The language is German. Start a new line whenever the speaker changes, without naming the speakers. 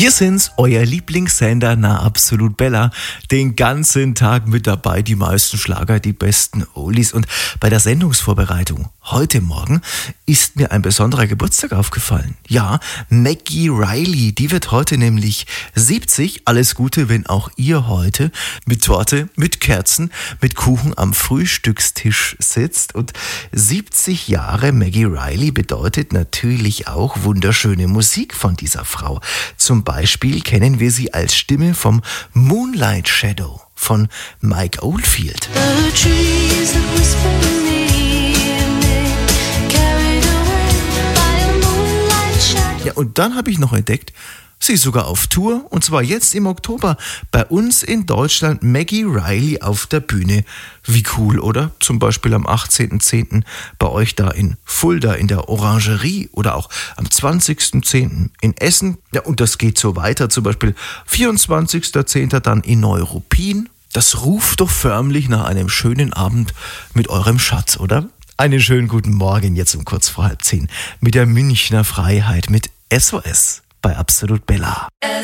Wir sind's, euer Lieblingssender Na Absolut Bella. Den ganzen Tag mit dabei, die meisten Schlager, die besten Oldies. Und bei der Sendungsvorbereitung heute Morgen ist mir ein besonderer Geburtstag aufgefallen. Ja, Maggie Reilly, die wird heute nämlich 70. Alles Gute, wenn auch ihr heute mit Torte, mit Kerzen, mit Kuchen am Frühstückstisch sitzt. Und 70 Jahre Maggie Reilly bedeutet natürlich auch wunderschöne Musik von dieser Frau. Zum Beispiel kennen wir sie als Stimme vom Moonlight Shadow von Mike Oldfield. Ja, und dann habe ich noch entdeckt, sie ist sogar auf Tour, und zwar jetzt im Oktober bei uns in Deutschland, Maggie Reilly auf der Bühne. Wie cool, oder? Zum Beispiel am 18.10. bei euch da in Fulda in der Orangerie oder auch am 20.10. in Essen. Ja, und das geht so weiter, zum Beispiel 24.10. dann in Neuruppin. Das ruft doch förmlich nach einem schönen Abend mit eurem Schatz, oder? Einen schönen guten Morgen jetzt um kurz vor 9:30 mit der Münchner Freiheit mit SOS bei Absolut Bella.